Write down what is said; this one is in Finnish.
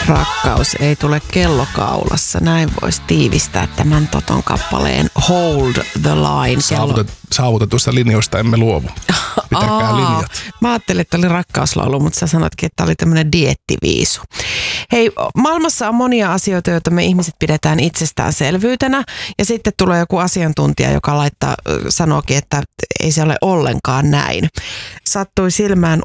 Rakkaus ei tule kellokaulassa. Näin voisi tiivistää tämän Toton kappaleen Hold the Line. Saavutetuista linjoista emme luovu. Pitäkää linjat. Mä ajattelin, että oli rakkauslaulu, mutta sä sanoitkin, että oli tämmöinen dieettiviisu. Hei, maailmassa on monia asioita, joita me ihmiset pidetään itsestäänselvyytenä. Ja sitten tulee joku asiantuntija, joka sanookin, että ei se ole ollenkaan näin. Sattui silmään